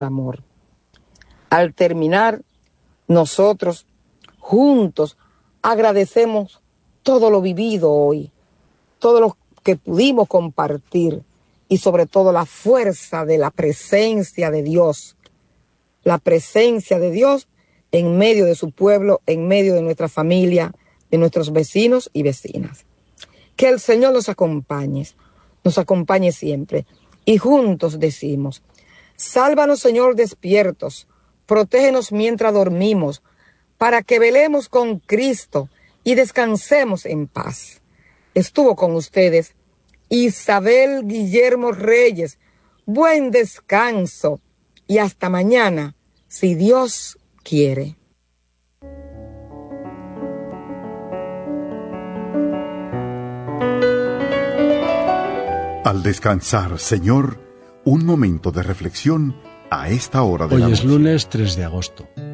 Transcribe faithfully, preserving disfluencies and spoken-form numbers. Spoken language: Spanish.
amor. Al terminar, nosotros juntos agradecemos todo lo vivido hoy, todo lo que pudimos compartir y sobre todo la fuerza de la presencia de Dios, la presencia de Dios en medio de su pueblo, en medio de nuestra familia, de nuestros vecinos y vecinas. Que el Señor nos acompañe, nos acompañe siempre y juntos decimos: sálvanos, Señor, despiertos, protégenos mientras dormimos, para que velemos con Cristo y descansemos en paz. Estuvo con ustedes Isabel Guillermo Reyes. Buen descanso y hasta mañana, si Dios quiere. Al descansar, Señor, un momento de reflexión a esta hora de Hoy la es noche. lunes tres de agosto.